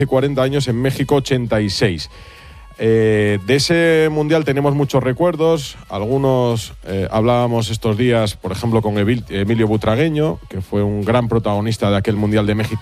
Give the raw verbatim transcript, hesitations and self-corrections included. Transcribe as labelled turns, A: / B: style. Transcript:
A: cuarenta años en México ochenta y seis. Eh, de ese mundial tenemos muchos recuerdos, algunos eh, hablábamos estos días, por ejemplo, con Emilio Butragueño, que fue un gran protagonista de aquel Mundial de México